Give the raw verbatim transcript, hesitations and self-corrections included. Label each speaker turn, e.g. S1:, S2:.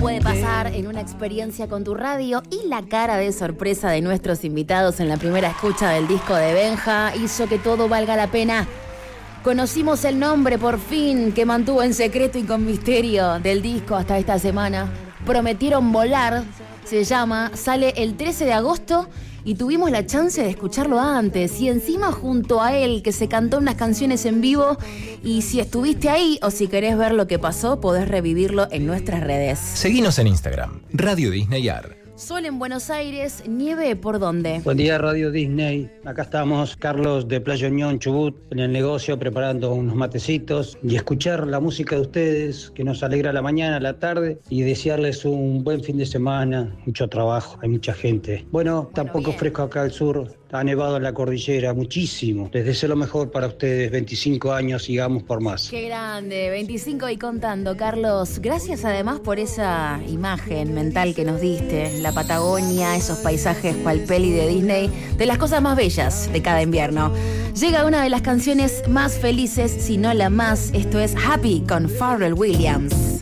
S1: puede pasar en una experiencia con tu radio, y la cara de sorpresa de nuestros invitados en la primera escucha del disco de Benja hizo que todo valga la pena. Conocimos el nombre por fin, que mantuvo en secreto y con misterio, del disco hasta esta semana. Prometieron volar, se llama, sale el trece de agosto y tuvimos la chance de escucharlo antes, y encima junto a él, que se cantó unas canciones en vivo. Y si estuviste ahí o si querés ver lo que pasó, podés revivirlo en nuestras redes.
S2: Seguinos en Instagram, Radio Disney Ar.
S1: Sol en Buenos Aires, nieve ¿por dónde?
S3: Buen día, Radio Disney. Acá estamos, Carlos de Playa Unión, Chubut, en el negocio preparando unos matecitos y escuchar la música de ustedes, que nos alegra la mañana, la tarde, y desearles un buen fin de semana, mucho trabajo, hay mucha gente. Bueno, tampoco bueno, fresco acá al sur, ha nevado en la cordillera muchísimo. Les deseo lo mejor para ustedes, veinticinco años, sigamos por más.
S1: Qué grande, veinticinco y contando, Carlos. Gracias además por esa imagen mental que nos diste, la Patagonia, esos paisajes cual peli de Disney, de las cosas más bellas de cada invierno. Llega una de las canciones más felices, si no la más, esto es Happy con Pharrell Williams.